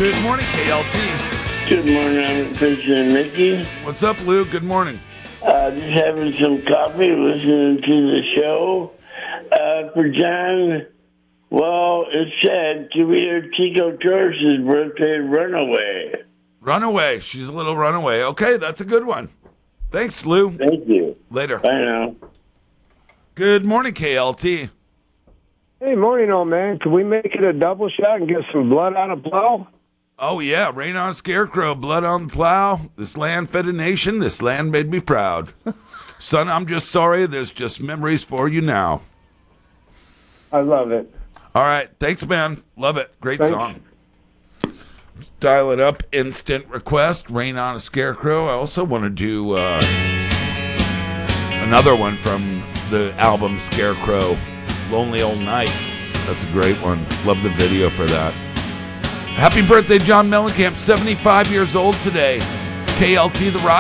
Good morning, KLT. Good morning, I'm Christian Mickey. What's up, Lou? Good morning. Just having some coffee, listening to the show. For John, well, it said, can we hear Tico Torres' birthday runaway? Runaway. She's a little runaway. Okay, that's a good one. Thanks, Lou. Thank you. Later. Bye now. Good morning, KLT. Hey, morning, old man. Can we make it a double shot and get some blood on a plow? Oh, yeah. Rain on Scarecrow, blood on the plow. This land fed a nation. This land made me proud. Son, I'm just sorry. There's just memories for you now. I love it. All right. Thanks, man. Love it. Great Thanks. song. Dial it up. Instant request. Rain on a Scarecrow. I also want to do another one from the album Scarecrow, Lonely Old Night. That's a great one. Love the video for that. Happy birthday, John Mellencamp. 75 years old today. It's KLT The Rock.